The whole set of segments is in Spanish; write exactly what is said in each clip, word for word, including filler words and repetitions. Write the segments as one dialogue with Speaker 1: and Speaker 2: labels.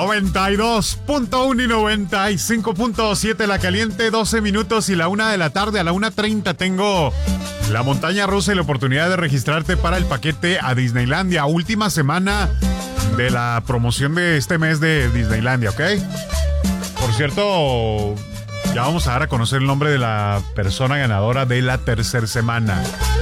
Speaker 1: noventa y dos punto uno y noventa y cinco punto siete La Caliente, doce minutos y la una de la tarde. A la una treinta tengo la montaña rusa y la oportunidad de registrarte para el paquete a Disneylandia. Última semana de la promoción de este mes de Disneylandia, ¿ok? Por cierto, ya vamos a dar a conocer el nombre de la persona ganadora de la tercera semana.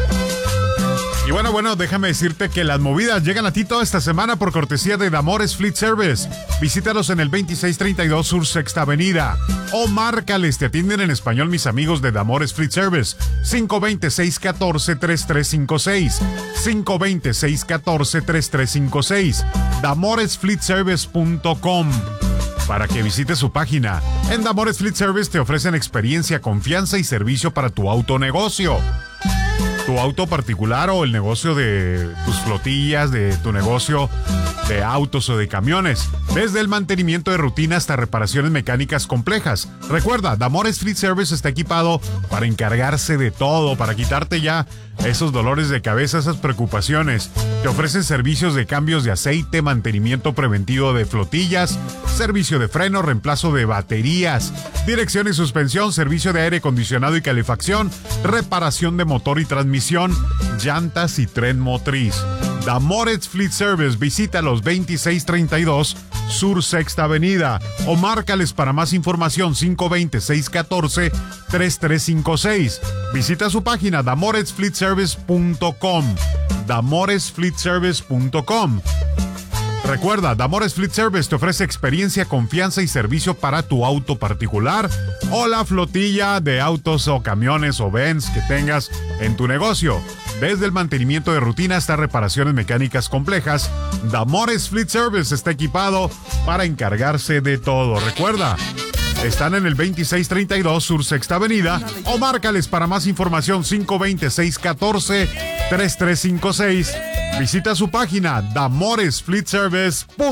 Speaker 1: Y bueno, bueno, déjame decirte que las movidas llegan a ti toda esta semana por cortesía de Damores Fleet Service. Visítalos en el veintiséis treinta y dos Sur Sexta Avenida. O márcales, te atienden en español mis amigos de Damores Fleet Service. cinco dos cero, seis uno cuatro, tres tres cinco seis. cinco dos cero, seis uno cuatro, tres tres cinco seis. damores fleet service punto com. Para que visites su página. En Damores Fleet Service te ofrecen experiencia, confianza y servicio para tu autonegocio. Tu auto particular o el negocio de tus flotillas, de tu negocio de autos o de camiones. Desde el mantenimiento de rutina hasta reparaciones mecánicas complejas. Recuerda, Damores Fleet Service está equipado para encargarse de todo, para quitarte ya esos dolores de cabeza, esas preocupaciones. Te ofrecen servicios de cambios de aceite, mantenimiento preventivo de flotillas, servicio de freno, reemplazo de baterías, dirección y suspensión, servicio de aire acondicionado y calefacción, reparación de motor y transmisión, llantas y tren motriz. Damores Fleet Service, visita los veintiséis treinta y dos Sur Sexta Avenida o márcales para más información cinco dos cero, seis uno cuatro, tres tres cinco seis. Visita su página damores fleet service punto com. damores fleet service punto com. Recuerda, Damores Fleet Service te ofrece experiencia, confianza y servicio para tu auto particular o la flotilla de autos o camiones o vans que tengas en tu negocio. Desde el mantenimiento de rutina hasta reparaciones mecánicas complejas, Damores Fleet Service está equipado para encargarse de todo. Recuerda, están en el veintiséis treinta y dos Sur Sexta Avenida o márcales para más información cinco dos cero, seis uno cuatro, tres tres cinco seis. Visita su página damores fleet service punto com.